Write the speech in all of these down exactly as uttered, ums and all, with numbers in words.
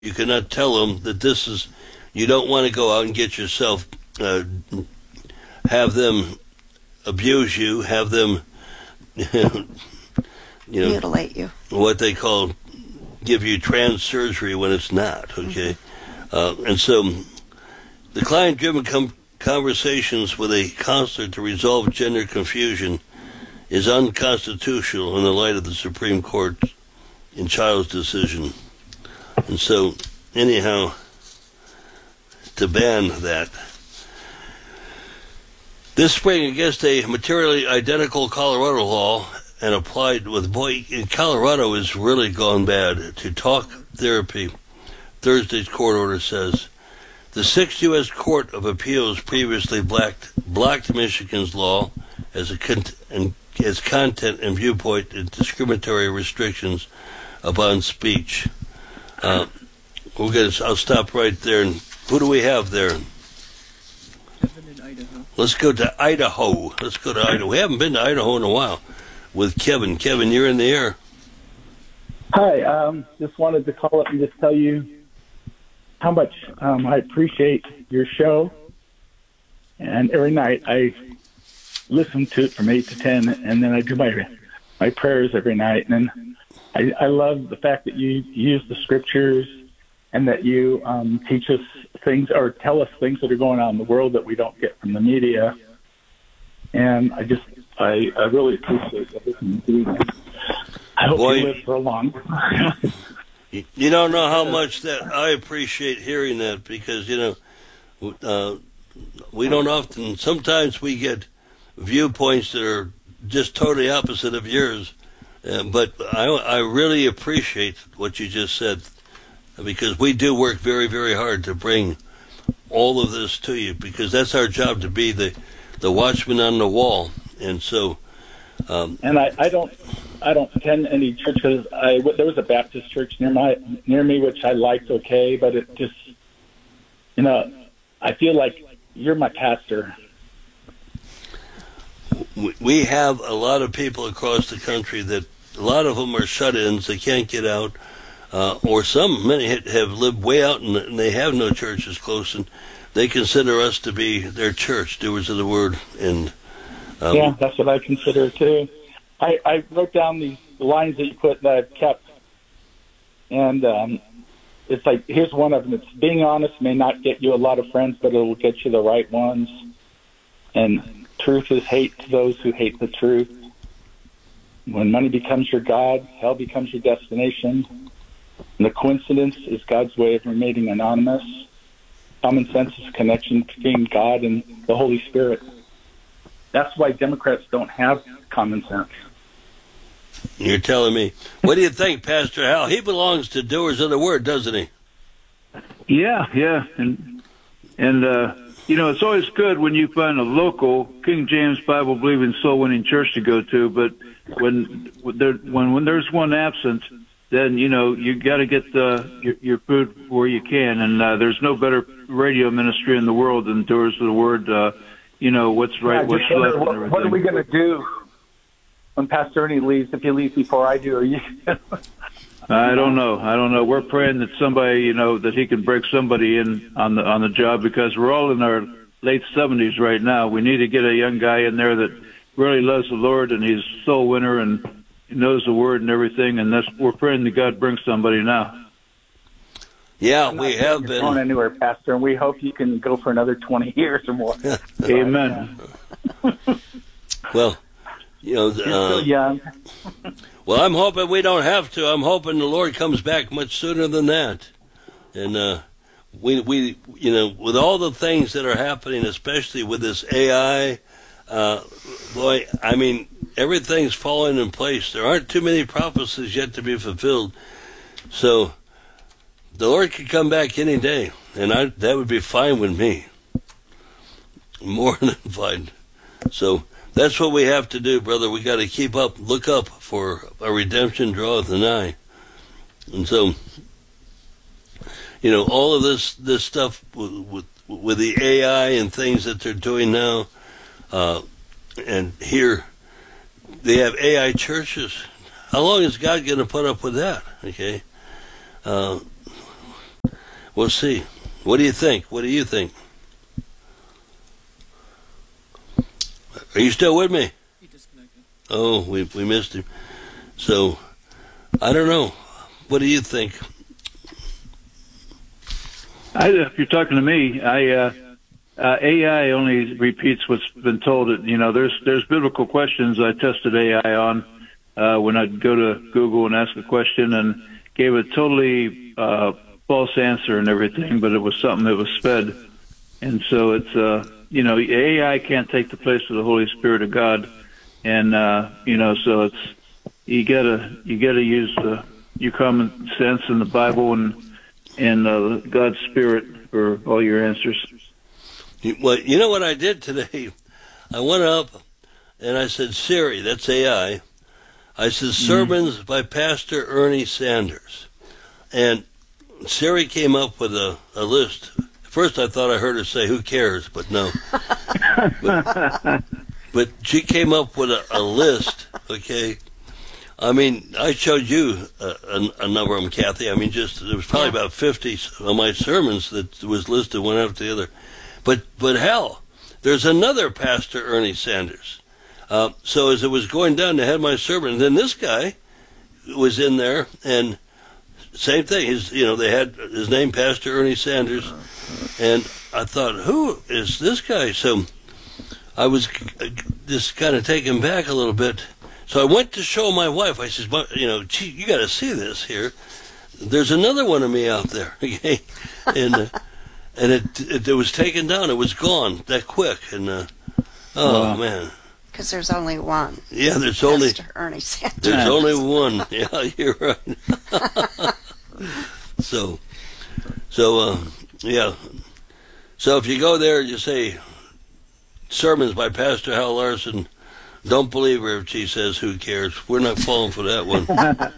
You cannot tell them that this is, you don't want to go out and get yourself, uh, have them abuse you, have them, you know, mutilate you. What they call, give you trans surgery when it's not, okay? Mm-hmm. Uh, and so, the client-driven com- conversations with a counselor to resolve gender confusion is unconstitutional in the light of the Supreme Court in Child's decision. And so, anyhow, to ban that. This spring, against a materially identical Colorado law and applied with, boy, in Colorado is really gone bad, to talk therapy, Thursday's court order says, the Sixth U S Court of Appeals previously blocked, blocked Michigan's law as a con- and as content and viewpoint and discriminatory restrictions upon speech. Uh, we're gonna. I'll stop right there. And who do we have there? Kevin in Idaho. Let's go to Idaho. Let's go to Idaho. We haven't been to Idaho in a while. With Kevin. Kevin, you're in the air. Hi. Um, just wanted to call up and just tell you how much um, I appreciate your show. And every night I listen to it from eight to ten, and then I do my my prayers every night. And then I, I love the fact that you use the scriptures and that you um, teach us things or tell us things that are going on in the world that we don't get from the media. And I just, I, I really appreciate everything you do. I hope Boy, you live for a long time. You don't know how much that I appreciate hearing that, because, you know, uh, we don't often, sometimes we get viewpoints that are just totally opposite of yours. Uh, but I, I really appreciate what you just said, because we do work very, very hard to bring all of this to you, because that's our job, to be the, the watchman on the wall. And so, um, and I, I don't, I don't attend any churches. I there was a Baptist church near my near me, which I liked, okay, but it just, you know, I feel like you're my pastor. We have a lot of people across the country that, a lot of them are shut-ins, they can't get out, uh, or some, many have lived way out and they have no churches close, and they consider us to be their church, doers of the word. And um, yeah, that's what I consider too. I, I wrote down these lines that you put that I've kept, and um, it's like, here's one of them. It's, being honest may not get you a lot of friends, but it will get you the right ones. And truth is hate to those who hate the truth. When money becomes your God, hell becomes your destination. And the coincidence is God's way of remaining anonymous. Common sense is a connection between God and the Holy Spirit. That's why Democrats don't have common sense. You're telling me. What do you think, Pastor Hal? He belongs to Doers of the Word, doesn't he? Yeah, yeah. And, and uh, you know, it's always good when you find a local King James Bible-believing, soul-winning church to go to, but when there, when, when there's one absent, then, you know, you got to get the, your, your food where you can. And uh, there's no better radio ministry in the world than Doers of the Word. Uh, you know, what's right, yeah, what's left, what, and everything. What are we going to do when Pastor Ernie leaves, if he leaves before I do? Or you? I don't know. I don't know. We're praying that somebody, you know, that he can break somebody in on the on the job, because we're all in our late seventies right now. We need to get a young guy in there that really loves the Lord, and he's a soul winner and knows the Word and everything. And that's, we're praying that God brings somebody now. Yeah, we have been. Going anywhere, Pastor, and we hope you can go for another twenty years or more. Amen. Well, you know, You're still uh, young. well, I'm hoping we don't have to. I'm hoping the Lord comes back much sooner than that. And uh, we, we, you know, with all the things that are happening, especially with this A I, uh, boy, I mean, everything's falling in place. There aren't too many prophecies yet to be fulfilled. So the Lord could come back any day, and I, that would be fine with me. More than fine. So that's what we have to do, brother. We got to keep up, look up, for a redemption draweth nigh. And so, you know, all of this this stuff with with, with the A I and things that they're doing now, uh, and here they have A I churches. How long is God going to put up with that? Okay, uh, we'll see. What do you think? What do you think? Are you still with me? He disconnected. Oh, we we missed him. So, I don't know. What do you think? I, if you're talking to me, I uh, uh, A I only repeats what's been told. It you know, there's there's biblical questions I tested A I on uh, when I'd go to Google and ask a question and gave a totally uh, false answer and everything, but it was something that was sped, and so it's uh, you know, A I can't take the place of the Holy Spirit of God, and uh, you know, so it's you gotta you gotta use the, your common sense in the Bible and. and uh, God's Spirit for all your answers. Well, you know what I did today? I went up and I said, Siri, that's A I. I said, sermons mm-hmm. by Pastor Ernie Sanders. And Siri came up with a, a list. First I thought I heard her say, who cares? But no. but, but she came up with a, a list, okay? I mean, I showed you a, a, a number of them, Kathy. I mean, just there was probably about fifty of my sermons that was listed one after the other. But but hell, there's another Pastor Ernie Sanders. Uh, so as it was going down, they had my sermon, and then this guy was in there, and same thing. His you know they had his name, Pastor Ernie Sanders, and I thought, who is this guy? So I was just kind of taken back a little bit. So I went to show my wife. I said, you know, gee, you got to see this here. There's another one of me out there, okay? And uh, and it, it it was taken down. It was gone that quick. And uh, oh wow. Man, because there's only one. Yeah, there's Pastor only Ernie Sanders. There's only one. Yeah, you're right. so so uh, yeah. So if you go there, you say sermons by Pastor Hal Larson. Don't believe her if she says, who cares? We're not falling for that one.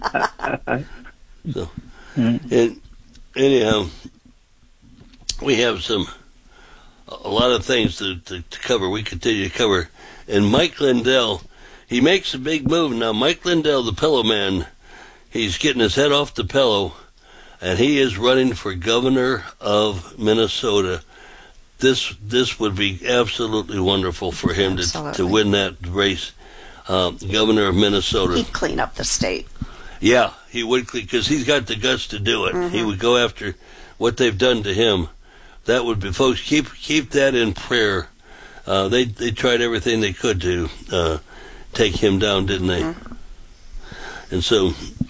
So, and anyhow, we have some, a lot of things to, to, to cover. We continue to cover. And Mike Lindell, he makes a big move. Now, Mike Lindell, the pillow man, he's getting his head off the pillow, and he is running for governor of Minnesota. This this would be absolutely wonderful for him to to win that race, um, governor of Minnesota. He'd clean up the state. Yeah, he would, because he's got the guts to do it. Mm-hmm. He would go after what they've done to him. That would be, folks, keep keep that in prayer. Uh, they they tried everything they could to uh, take him down, didn't they? Mm-hmm. And so.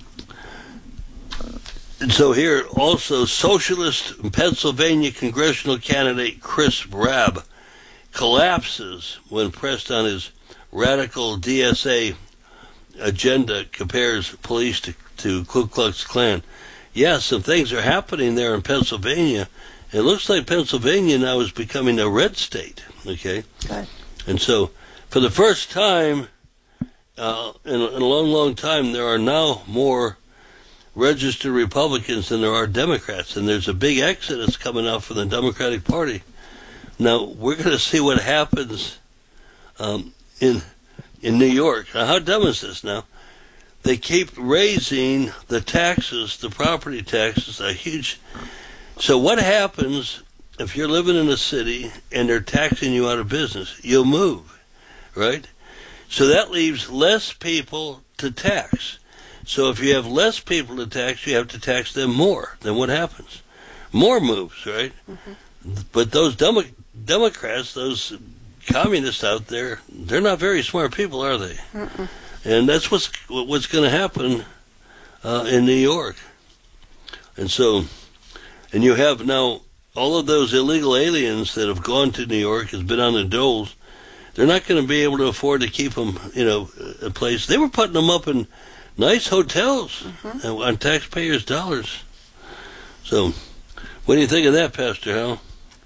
And so here also, socialist Pennsylvania congressional candidate Chris Rabb collapses when pressed on his radical D S A agenda, compares police to, to Ku Klux Klan. Yeah, some things are happening there in Pennsylvania. It looks like Pennsylvania now is becoming a red state, okay? Good. And so for the first time uh, in, in a long, long time, there are now more registered Republicans than there are Democrats, and there's a big exodus coming out from the Democratic Party. Now, we're going to see what happens um, in in New York. Now, how dumb is this now? They keep raising the taxes, the property taxes, a huge... So what happens if you're living in a city and they're taxing you out of business? You'll move, right? So that leaves less people to tax. So if you have less people to tax, you have to tax them more. Then what happens? More moves, right? Mm-hmm. But those Demo- Democrats, those communists out there, they're not very smart people, are they? Mm-mm. And that's what's what's going to happen uh, in New York. And so, and you have now all of those illegal aliens that have gone to New York, has been on the doles. They're not going to be able to afford to keep them, you know, a place. They were putting them up in nice hotels mm-hmm. on taxpayers' dollars. So, what do you think of that, Pastor Hal?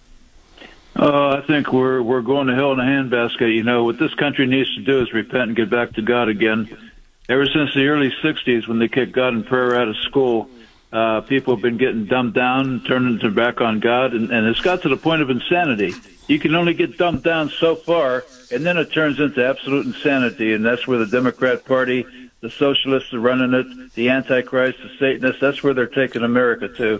Uh, I think we're we're going to hell in a handbasket. You know, what this country needs to do is repent and get back to God again. Ever since the early sixties, when they kicked God and prayer out of school, uh, people have been getting dumbed down, turning their back on God, and, and it's got to the point of insanity. You can only get dumbed down so far, and then it turns into absolute insanity, and that's where the Democrat Party, the socialists are running it, the Antichrist, the Satanists, that's where they're taking America to.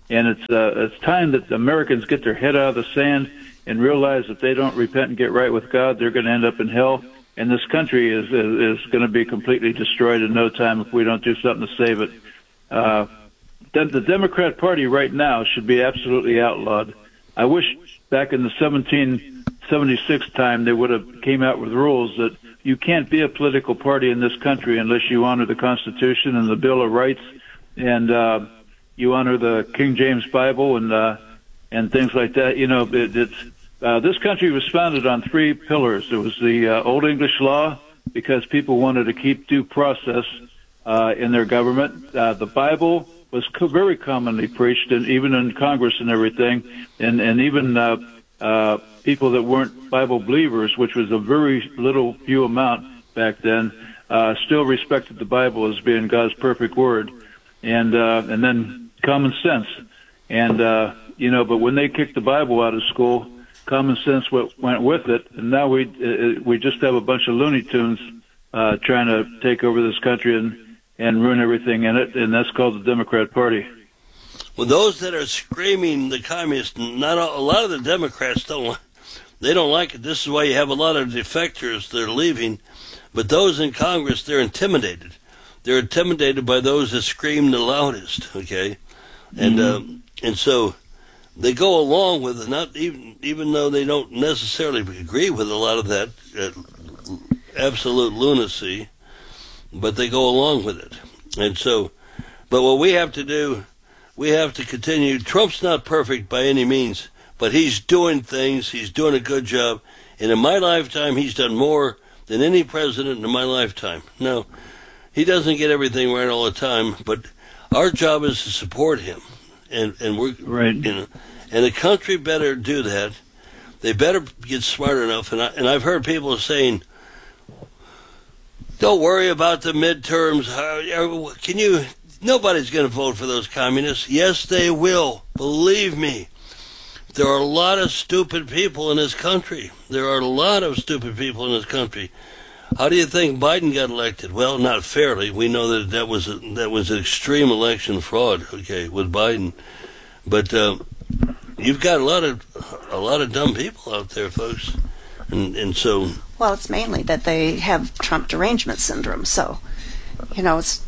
And it's uh, it's time that Americans get their head out of the sand and realize if they don't repent and get right with God, they're going to end up in hell. And this country is is, is going to be completely destroyed in no time if we don't do something to save it. Uh, the, the Democrat Party right now should be absolutely outlawed. I wish back in the seventeen seventy-six time they would have came out with rules that you can't be a political party in this country unless you honor the Constitution and the Bill of Rights, and uh, you honor the King James Bible and uh, and things like that. You know, it, it's uh, this country was founded on three pillars. There was the uh, Old English law, because people wanted to keep due process uh, in their government. Uh, the Bible was co- very commonly preached, and even in Congress and everything, and and even uh, uh, people that weren't Bible believers, which was a very little few amount back then, uh, still respected the Bible as being God's perfect word, and uh, and then common sense, and uh, you know. But when they kicked the Bible out of school, common sense went, went with it, and now we uh, we just have a bunch of Looney Tunes uh, trying to take over this country and. and ruin everything in it, and that's called the Democrat Party. Well, those that are screaming the communists, not a, a lot of the Democrats don't, they don't like it. This is why you have a lot of defectors that are leaving. But those in Congress, they're intimidated. They're intimidated by those that scream the loudest. Okay, and mm-hmm. um, and so they go along with it, not even even though they don't necessarily agree with a lot of that uh, absolute lunacy. But they go along with it. And so, but what we have to do, we have to continue. Trump's not perfect by any means, but he's doing things. He's doing a good job. And in my lifetime, he's done more than any president in my lifetime. Now, he doesn't get everything right all the time, but our job is to support him. And, and we're, right. you know, and the country better do that. They better get smart enough. And I, and I've heard people saying, don't worry about the midterms. Can you? Nobody's going to vote for those communists. Yes, they will. Believe me. There are a lot of stupid people in this country. There are a lot of stupid people in this country. How do you think Biden got elected? Well, not fairly. We know that that was a, that was an extreme election fraud. Okay, with Biden, but uh, you've got a lot of a lot of dumb people out there, folks, and and so. Well, it's mainly that they have Trump derangement syndrome. So, you know, it's.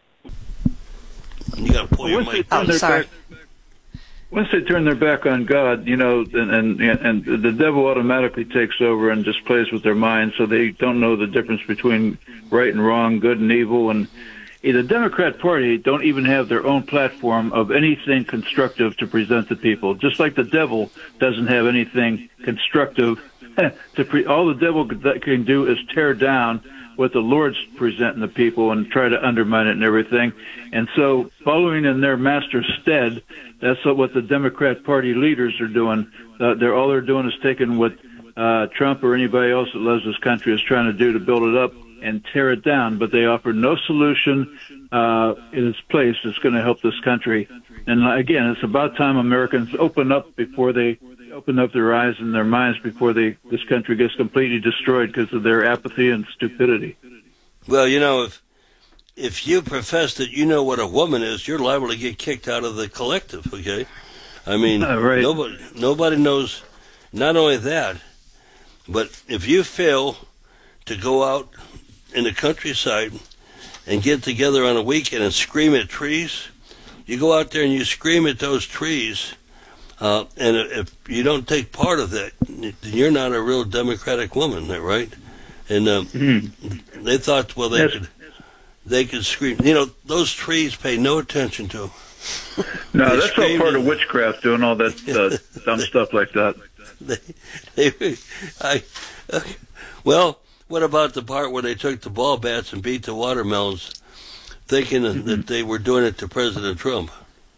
You got to pull your mic. Oh, sorry. Back, once they turn their back on God, you know, and, and and the devil automatically takes over and just plays with their minds, so they don't know the difference between right and wrong, good and evil. And the Democrat Party don't even have their own platform of anything constructive to present to people, just like the devil doesn't have anything constructive. To pre- all the devil can do is tear down what the Lord's presenting the people and try to undermine it and everything. And so following in their master's stead, that's what the Democrat Party leaders are doing. Uh, they're all they're doing is taking what uh, Trump or anybody else that loves this country is trying to do to build it up and tear it down. But they offer no solution uh, in its place that's going to help this country. And again, it's about time Americans open up before they open up their eyes and their minds before they this country gets completely destroyed because of their apathy and stupidity. Well, you know, if if you profess that you know what a woman is, you're liable to get kicked out of the collective. Okay, I mean, uh, right. nobody nobody knows. Not only that, but if you fail to go out in the countryside and get together on a weekend and scream at trees, you go out there and you scream at those trees. Uh, and if you don't take part of that, you're not a real democratic woman, right? And um, mm-hmm. they thought, well, they yes. could they could scream. You know, those trees pay no attention to them. No, they that's all part of witchcraft, doing all that uh, dumb they, stuff like that. They, they, I, uh, well, what about the part where they took the ball bats and beat the watermelons, thinking mm-hmm. that they were doing it to President Trump?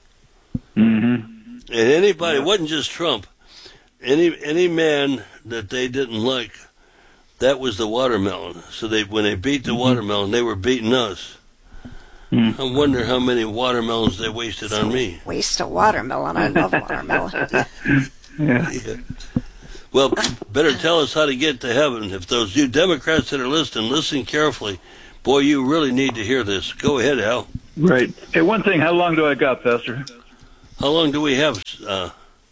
Mm-hmm. And anybody, yeah. it wasn't just Trump, any any man that they didn't like, that was the watermelon. So they when they beat the mm-hmm. watermelon, they were beating us. Mm. I wonder how many watermelons they wasted so on me. Waste a watermelon. I love watermelon. yeah. yeah. Well, better tell us how to get to heaven. If those you Democrats that are listening, listen carefully. Boy, you really need to hear this. Go ahead, Al. Right. Hey, one thing, how long do I got, Pastor? How long do we have? Uh,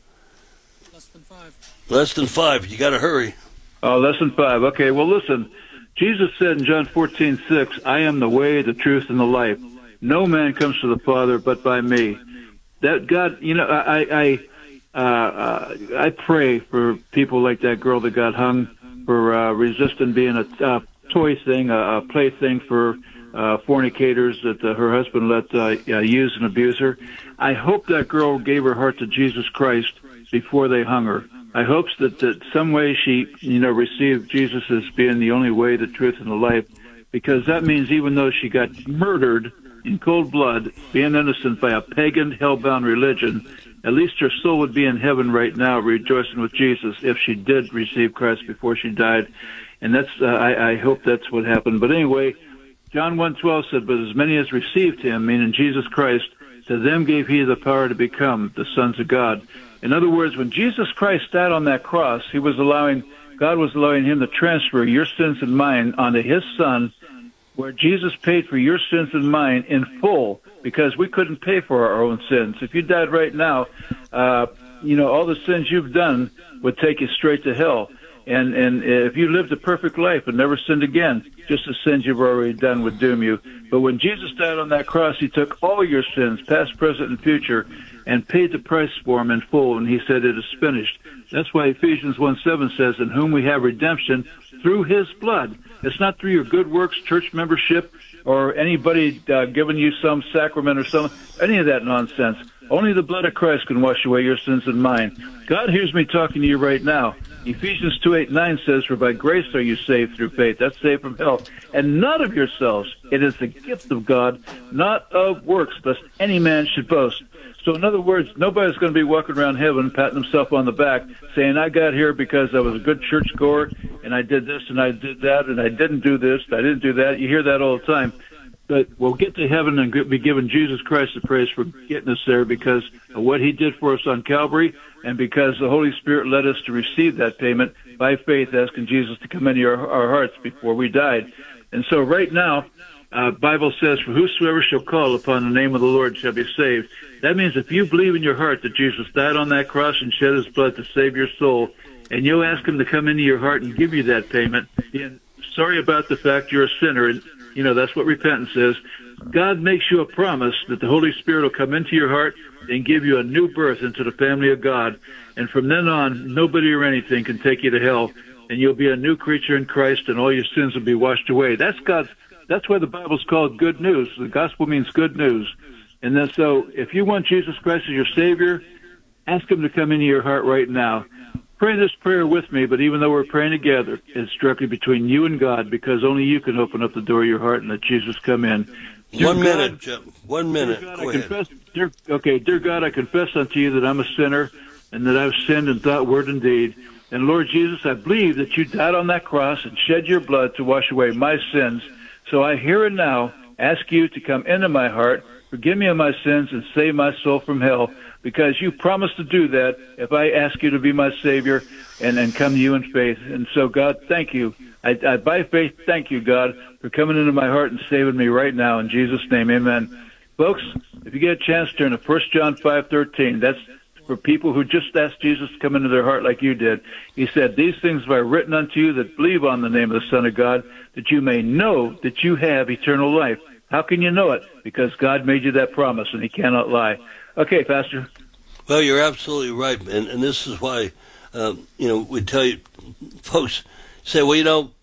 Less than five. less than five. You got to hurry. Oh, lesson five. Okay, well, listen. Jesus said in John fourteen six, I am the way, the truth, and the life. No man comes to the Father but by me. That God, you know, I I uh, uh, I pray for people like that girl that got hung for uh, resisting being a uh, toy thing, a, a plaything for uh, fornicators that uh, her husband let uh, uh, use and abuse her. I hope that girl gave her heart to Jesus Christ before they hung her. I hope that that some way she, you know, received Jesus as being the only way, the truth, and the life, because that means even though she got murdered in cold blood, being innocent by a pagan, hell-bound religion, at least her soul would be in heaven right now, rejoicing with Jesus if she did receive Christ before she died. And that's, uh, I, I hope that's what happened. But anyway, John one twelve said, but as many as received him, meaning Jesus Christ, to them gave he the power to become the sons of God. In other words, when Jesus Christ died on that cross, he was allowing, God was allowing him to transfer your sins and mine onto his son, where Jesus paid for your sins and mine in full, because we couldn't pay for our own sins. If you died right now, uh, you know, all the sins you've done would take you straight to hell. And and if you lived a perfect life and never sinned again, just the sins you've already done would doom you. But when Jesus died on that cross, he took all your sins, past, present, and future, and paid the price for them in full, and he said it is finished. That's why Ephesians one seven says, in whom we have redemption through his blood. It's not through your good works, church membership, or anybody uh, giving you some sacrament or some any of that nonsense. Only the blood of Christ can wash away your sins and mine. God hears me talking to you right now. Ephesians two eight nine says, for by grace are you saved through faith. That's saved from hell. And not of yourselves. It is the gift of God, not of works, lest any man should boast. So in other words, nobody's going to be walking around heaven patting himself on the back saying, I got here because I was a good churchgoer and I did this and I did that and I didn't do this, I didn't do that. You hear that all the time. But we'll get to heaven and be given Jesus Christ the praise for getting us there because of what he did for us on Calvary and because the Holy Spirit led us to receive that payment by faith, asking Jesus to come into our, our hearts before we died. And so right now, Uh, Bible says, for whosoever shall call upon the name of the Lord shall be saved. That means if you believe in your heart that Jesus died on that cross and shed his blood to save your soul, and you'll ask him to come into your heart and give you that payment, and sorry about the fact you're a sinner, and you know, that's what repentance is. God makes you a promise that the Holy Spirit will come into your heart and give you a new birth into the family of God. And from then on, nobody or anything can take you to hell, and you'll be a new creature in Christ, and all your sins will be washed away. That's God's That's why the Bible's called good news. The gospel means good news. And then so if you want Jesus Christ as your Savior, ask him to come into your heart right now. Pray this prayer with me, but even though we're praying together, it's directly between you and God because only you can open up the door of your heart and let Jesus come in. Dear One God, minute, Jim. One minute. God, Go I ahead. confess, dear, okay, dear God, I confess unto you that I'm a sinner and that I've sinned in thought, word, and deed. And Lord Jesus, I believe that you died on that cross and shed your blood to wash away my sins. So I here and now ask you to come into my heart, forgive me of my sins, and save my soul from hell, because you promised to do that if I ask you to be my Savior and, and come to you in faith. And so, God, thank you. I, I, by faith, thank you, God, for coming into my heart and saving me right now. In Jesus' name, amen. Folks, if you get a chance, turn to First John five thirteen. That's for people who just asked Jesus to come into their heart like you did. He said, these things have I written unto you that believe on the name of the Son of God, that you may know that you have eternal life. How can you know it? Because God made you that promise, and he cannot lie. Okay, Pastor. Well, you're absolutely right, and, and this is why, um, you know, we tell you, folks say, well, you know,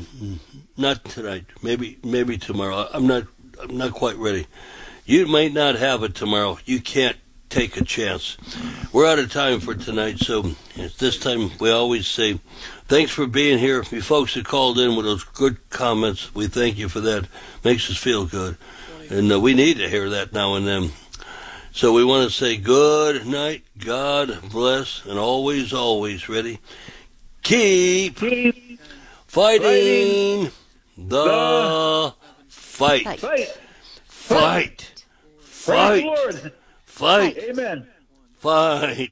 not tonight, maybe maybe tomorrow. I'm not, I'm not quite ready. You might not have it tomorrow. You can't take a chance. We're out of time for tonight, so at this time we always say thanks for being here. You folks that called in with those good comments, we thank you for that. Makes us feel good, and uh, we need to hear that now and then. So we want to say good night, God bless, and always, always ready. Keep, Keep fighting, fighting the, the fight. Fight. Fight. Fight. Praise Fight. the Lord. Fight. Amen. Fight.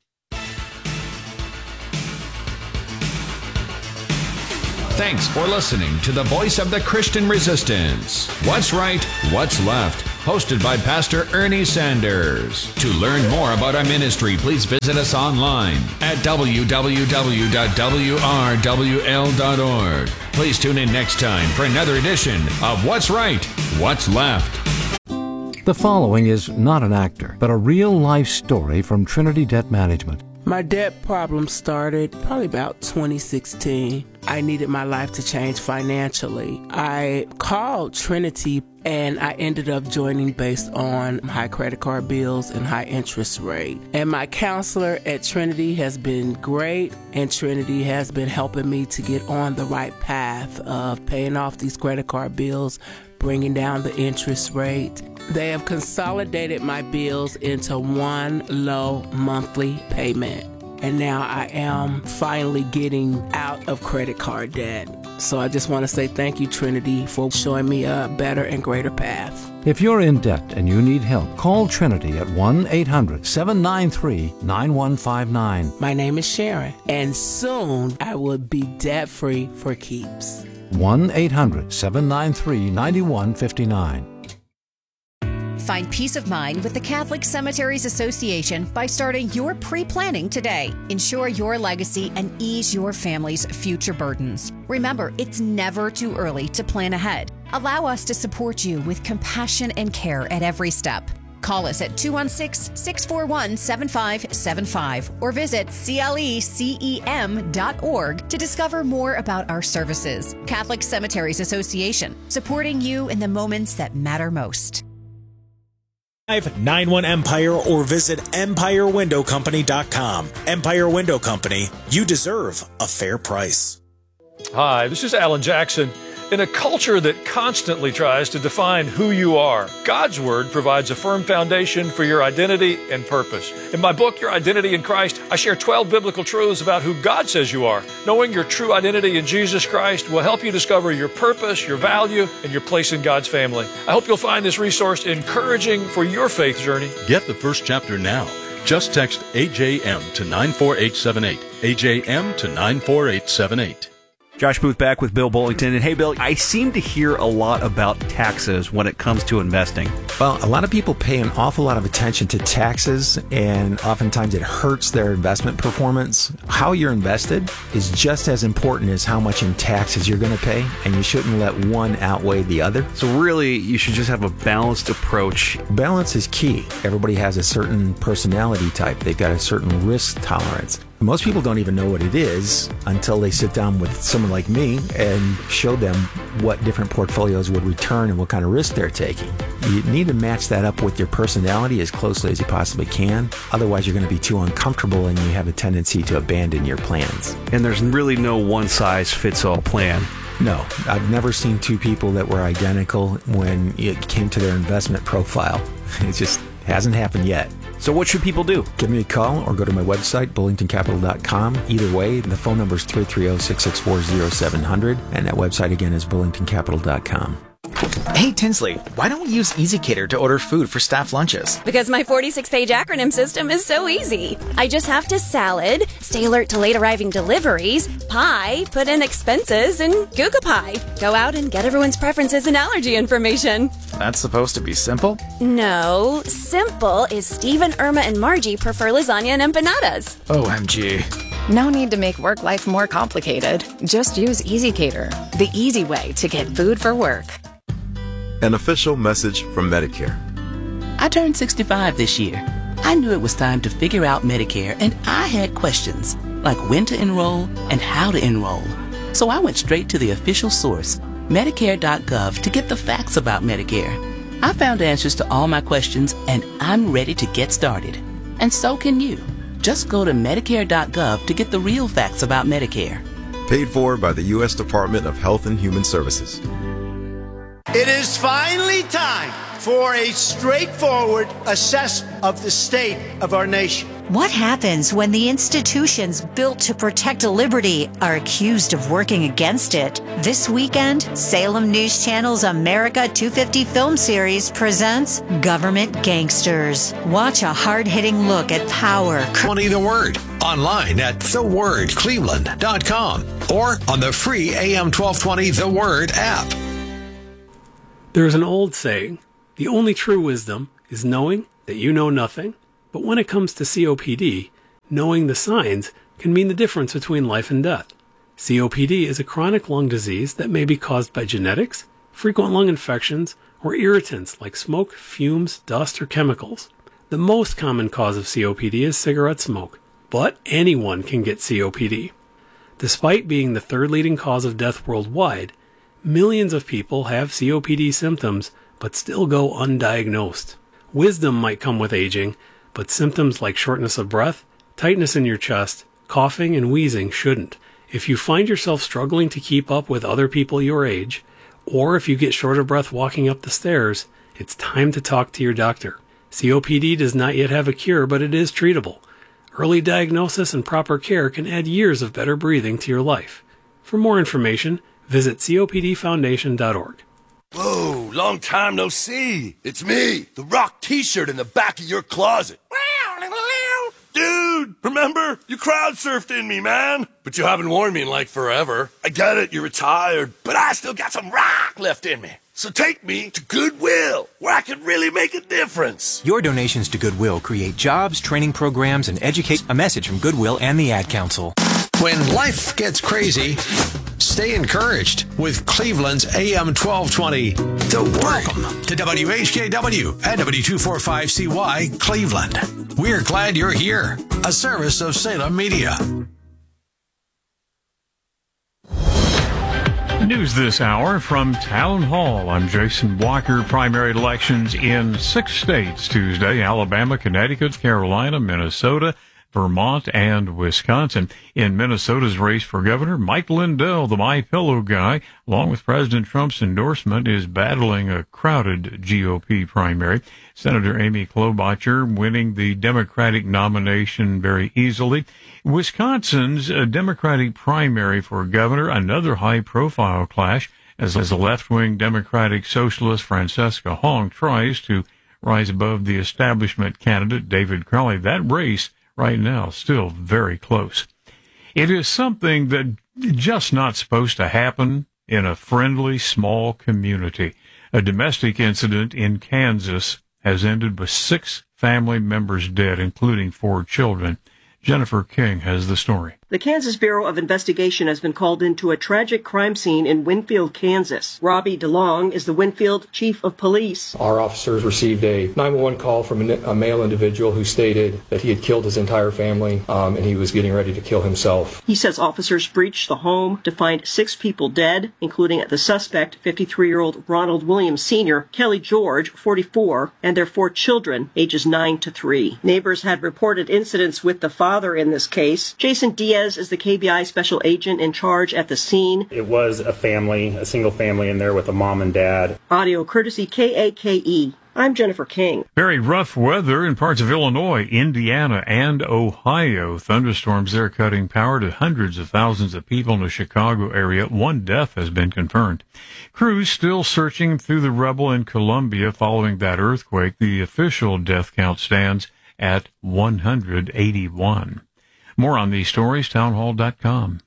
Thanks for listening to the Voice of the Christian Resistance. What's right, what's left, hosted by Pastor Ernie Sanders. To learn more about our ministry, please visit us online at w w w dot w r w l dot org. Please tune in next time for another edition of What's Right, What's Left. The following is not an actor, but a real-life story from Trinity Debt Management. My debt problem started probably about twenty sixteen. I needed my life to change financially. I called Trinity and I ended up joining based on high credit card bills and high interest rate. And my counselor at Trinity has been great, and Trinity has been helping me to get on the right path of paying off these credit card bills, bringing down the interest rate. They have consolidated my bills into one low monthly payment. And now I am finally getting out of credit card debt. So I just want to say thank you, Trinity, for showing me a better and greater path. If you're in debt and you need help, call Trinity at one eight hundred seven nine three nine one five nine. My name is Sharon, and soon I will be debt-free for keeps. one eight hundred seven nine three nine one five nine. Find peace of mind with the Catholic Cemeteries Association by starting your pre-planning today. Ensure your legacy and ease your family's future burdens. Remember, it's never too early to plan ahead. Allow us to support you with compassion and care at every step. Call us at two one six, six four one, seven five seven five or visit C L E C E M dot org to discover more about our services. Catholic Cemeteries Association, supporting you in the moments that matter most. nine one Empire or visit empire window company dot com. Empire Window Company, you deserve a fair price. Hi, this is Alan Jackson. In a culture that constantly tries to define who you are, God's Word provides a firm foundation for your identity and purpose. In my book, Your Identity in Christ, I share twelve biblical truths about who God says you are. Knowing your true identity in Jesus Christ will help you discover your purpose, your value, and your place in God's family. I hope you'll find this resource encouraging for your faith journey. Get the first chapter now. Just text A J M to nine four eight seven eight. A J M to nine four eight seven eight. Josh Booth back with Bill Bullington. And hey, Bill, I seem to hear a lot about taxes when it comes to investing. Well, a lot of people pay an awful lot of attention to taxes, and oftentimes it hurts their investment performance. How you're invested is just as important as how much in taxes you're going to pay, and you shouldn't let one outweigh the other. So really, you should just have a balanced approach. Balance is key. Everybody has a certain personality type. They've got a certain risk tolerance. Most people don't even know what it is until they sit down with someone like me and show them what different portfolios would return and what kind of risk they're taking. You need to match that up with your personality as closely as you possibly can. Otherwise, you're going to be too uncomfortable and you have a tendency to abandon your plans. And there's really no one-size-fits-all plan. No, I've never seen two people that were identical when it came to their investment profile. It just hasn't happened yet. So what should people do? Give me a call or go to my website, bullington capital dot com. Either way, the phone number is three three zero, six six four, zero seven zero zero, and that website again is bullington capital dot com. Hey, Tinsley, why don't we use EasyCater to order food for staff lunches? Because my forty-six page acronym system is so easy. I just have to salad, stay alert to late arriving deliveries, pie, put in expenses, and Google Pie. Go out and get everyone's preferences and allergy information. That's supposed to be simple? No, simple is Steve and Irma and Margie prefer lasagna and empanadas. O M G. No need to make work life more complicated. Just use EasyCater, the easy way to get food for work. An official message from Medicare. I turned sixty-five this year. I knew it was time to figure out Medicare, and I had questions, like when to enroll and how to enroll. So I went straight to the official source, Medicare dot gov, to get the facts about Medicare. I found answers to all my questions, and I'm ready to get started. And so can you. Just go to Medicare dot gov to get the real facts about Medicare. Paid for by the U S Department of Health and Human Services. It is finally time for a straightforward assessment of the state of our nation. What happens when the institutions built to protect liberty are accused of working against it? This weekend, Salem News Channel's America two fifty film series presents Government Gangsters. Watch a hard-hitting look at power. twenty The Word, online at the word cleveland dot com or on the free A M twelve twenty The Word app. There's an old saying, The only true wisdom is knowing that you know nothing, but when it comes to C O P D, knowing the signs can mean the difference between life and death. C O P D is a chronic lung disease that may be caused by genetics, frequent lung infections, or irritants like smoke, fumes, dust, or chemicals. The most common cause of C O P D is cigarette smoke, but anyone can get C O P D. Despite being the third leading cause of death worldwide, millions of people have C O P D symptoms but still go undiagnosed. Wisdom might come with aging, but symptoms like shortness of breath, tightness in your chest, coughing, and wheezing shouldn't. If you find yourself struggling to keep up with other people your age, or if you get short of breath walking up the stairs, it's time to talk to your doctor. C O P D does not yet have a cure, but it is treatable. Early diagnosis and proper care can add years of better breathing to your life. For more information, visit C O P D foundation dot org. Whoa, long time no see. It's me, the Rock t-shirt in the back of your closet. Dude, remember? You crowd surfed in me, man. But you haven't worn me in like forever. I get it, you're retired, but I still got some rock left in me. So take me to Goodwill, where I can really make a difference. Your donations to Goodwill create jobs, training programs, and educate. A message from Goodwill and the Ad Council. When life gets crazy, stay encouraged with Cleveland's A M twelve twenty. The Welcome to W H K W and W two forty-five C Y Cleveland. We're glad you're here. A service of Salem Media. News this hour from Town Hall. I'm Jason Blocker. Primary elections in six states Tuesday: Alabama, Connecticut, Carolina, Minnesota, Vermont, and Wisconsin. In Minnesota's race for governor, Mike Lindell, the My Pillow guy, along with President Trump's endorsement, is battling a crowded G O P primary. Senator Amy Klobuchar winning the Democratic nomination very easily. Wisconsin's a Democratic primary for governor, another high-profile clash, as, as the left-wing Democratic Socialist Francesca Hong tries to rise above the establishment candidate David Crowley. That race right now still very close. It is something that just not supposed to happen in a friendly small community. A domestic incident in Kansas has ended with six family members dead, including four children. Jennifer King has the story. The Kansas Bureau of Investigation has been called into a tragic crime scene in Winfield, Kansas. Robbie DeLong is the Winfield Chief of Police. Our officers received a nine one one call from a male individual who stated that he had killed his entire family um, and he was getting ready to kill himself. He says officers breached the home to find six people dead, including the suspect, fifty-three-year-old Ronald Williams Senior, Kelly George, forty-four, and their four children, ages nine to three. Neighbors had reported incidents with the father in this case. Jason Diaz is the K B I special agent in charge at the scene. It was a family, a single family in there with a mom and dad. Audio courtesy K A K E. I'm Jennifer King. Very rough weather in parts of Illinois, Indiana, and Ohio. Thunderstorms there cutting power to hundreds of thousands of people in the Chicago area. One death has been confirmed. Crews still searching through the rubble in Columbia following that earthquake. The official death count stands at one hundred eighty-one. More on these stories, townhall dot com.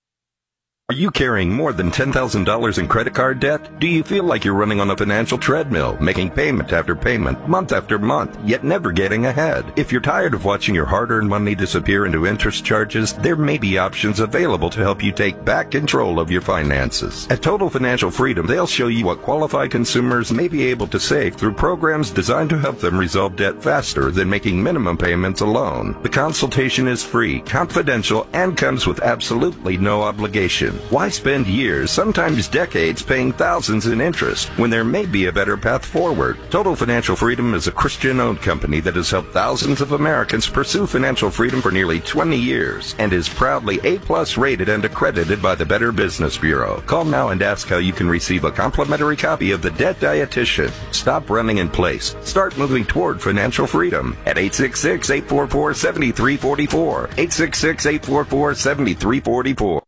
Are you carrying more than ten thousand dollars in credit card debt? Do you feel like you're running on a financial treadmill, making payment after payment, month after month, yet never getting ahead? If you're tired of watching your hard-earned money disappear into interest charges, there may be options available to help you take back control of your finances. At Total Financial Freedom, they'll show you what qualified consumers may be able to save through programs designed to help them resolve debt faster than making minimum payments alone. The consultation is free, confidential, and comes with absolutely no obligation. Why spend years, sometimes decades, paying thousands in interest when there may be a better path forward? Total Financial Freedom is a Christian-owned company that has helped thousands of Americans pursue financial freedom for nearly twenty years and is proudly A-plus rated and accredited by the Better Business Bureau. Call now and ask how you can receive a complimentary copy of The Debt Dietitian. Stop running in place. Start moving toward financial freedom at eight six six, eight four four, seven three four four, eight six six, eight four four, seven three four four.